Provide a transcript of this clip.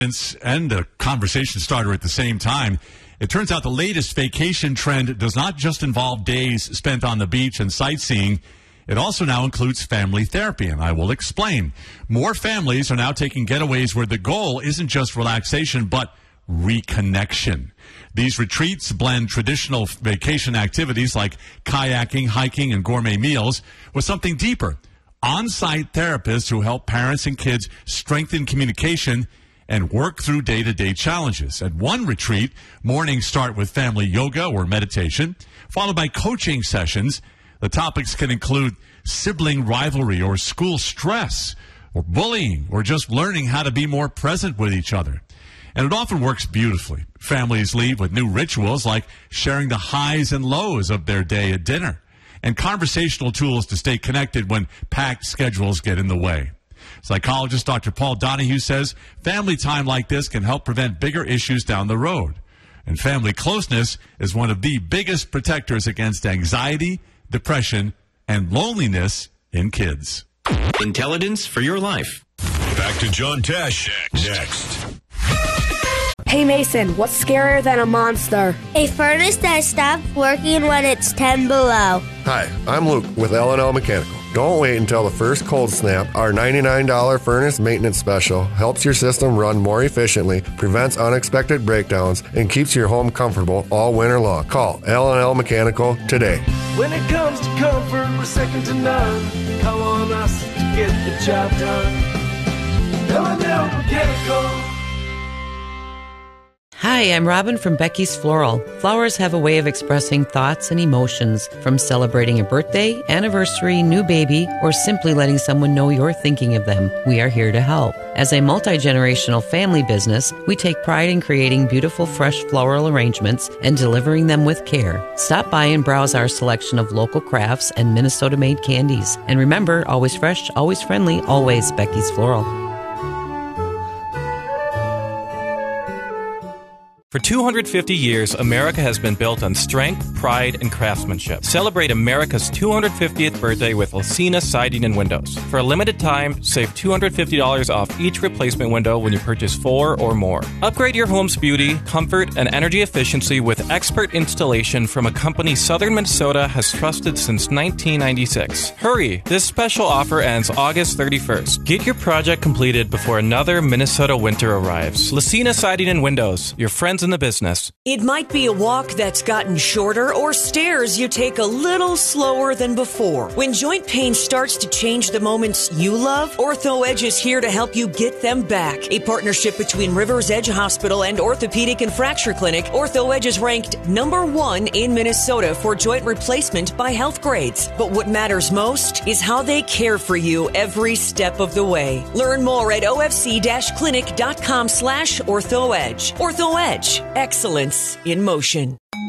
And a conversation starter at the same time. It turns out the latest vacation trend does not just involve days spent on the beach and sightseeing. It also now includes family therapy, and I will explain. More families are now taking getaways where the goal isn't just relaxation, but reconnection. These retreats blend traditional vacation activities like kayaking, hiking, and gourmet meals with something deeper. On-site therapists who help parents and kids strengthen communication and work through day-to-day challenges. At one retreat, mornings start with family yoga or meditation, followed by coaching sessions. The topics can include sibling rivalry or school stress or bullying or just learning how to be more present with each other. And it often works beautifully. Families leave with new rituals like sharing the highs and lows of their day at dinner and conversational tools to stay connected when packed schedules get in the way. Psychologist Dr. Paul Donahue says family time like this can help prevent bigger issues down the road. And family closeness is one of the biggest protectors against anxiety, depression, and loneliness in kids. Intelligence for your life. Back to John Tesh next. Hey Mason, what's scarier than a monster? A furnace that stops working when it's 10 below. Hi, I'm Luke with L&L Mechanical. Don't wait until the first cold snap. Our $99 furnace maintenance special helps your system run more efficiently, prevents unexpected breakdowns, and keeps your home comfortable all winter long. Call L&L Mechanical today. When it comes to comfort, we're second to none. Call on us to get the job done. L&L Mechanical. Hi, I'm Robin from Becky's Floral. Flowers have a way of expressing thoughts and emotions, from celebrating a birthday, anniversary, new baby, or simply letting someone know you're thinking of them. We are here to help. As a multi-generational family business, we take pride in creating beautiful, fresh floral arrangements and delivering them with care. Stop by and browse our selection of local crafts and Minnesota-made candies. And remember, always fresh, always friendly, always Becky's Floral. For 250 years, America has been built on strength, pride, and craftsmanship. Celebrate America's 250th birthday with Lacina Siding and Windows. For a limited time, save $250 off each replacement window when you purchase 4 or more. Upgrade your home's beauty, comfort, and energy efficiency with expert installation from a company Southern Minnesota has trusted since 1996. Hurry! This special offer ends August 31st. Get your project completed before another Minnesota winter arrives. Lacina Siding and Windows, your friends in the business. It might be a walk that's gotten shorter or stairs you take a little slower than before. When joint pain starts to change the moments you love, Ortho Edge is here to help you get them back. A partnership between Rivers Edge Hospital and Orthopedic and Fracture Clinic, Ortho Edge is ranked #1 in Minnesota for joint replacement by Health Grades. But what matters most is how they care for you every step of the way. Learn more at ofc-clinic.com/OrthoEdge. Ortho Edge. Excellence in motion.